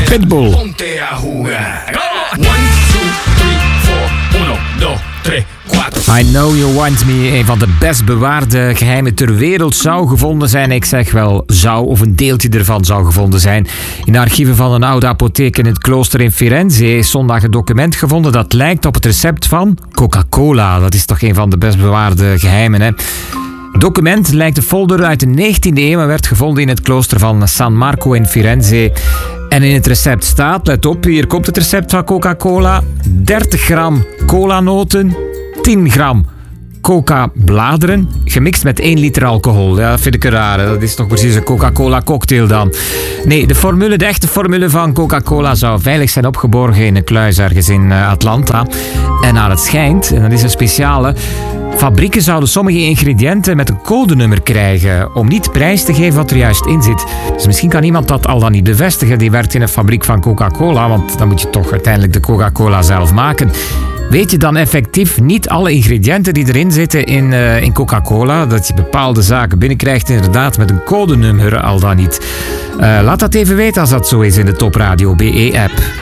Pitbull. Ponte a jugar. 1, 2, 3, 4. 1, 2, 3, 4. I Know You Want Me, een van de best bewaarde geheimen ter wereld, zou gevonden zijn. Ik zeg wel zou, of een deeltje ervan zou gevonden zijn. In de archieven van een oude apotheek in het klooster in Firenze is zondag een document gevonden dat lijkt op het recept van Coca-Cola. Dat is toch een van de best bewaarde geheimen, hè? Het document lijkt een folder uit de 19e eeuw en werd gevonden in het klooster van San Marco in Firenze. En in het recept staat, let op, hier komt het recept van Coca-Cola: 30 gram colanoten, 10 gram coca-bladeren, gemixt met 1 liter alcohol. Ja, dat vind ik een rare. Dat is toch precies een Coca-Cola cocktail dan. Nee, de echte formule van Coca-Cola zou veilig zijn opgeborgen in een kluis ergens in Atlanta. En naar het schijnt, en dat is een speciale, fabrieken zouden sommige ingrediënten met een codenummer krijgen om niet prijs te geven wat er juist in zit. Dus misschien kan iemand dat al dan niet bevestigen. Die werkt in een fabriek van Coca-Cola, want dan moet je toch uiteindelijk de Coca-Cola zelf maken. Weet je dan effectief niet alle ingrediënten die erin zitten in Coca-Cola? Dat je bepaalde zaken binnenkrijgt inderdaad met een codenummer al dan niet. Laat dat even weten als dat zo is in de Top Radio BE-app.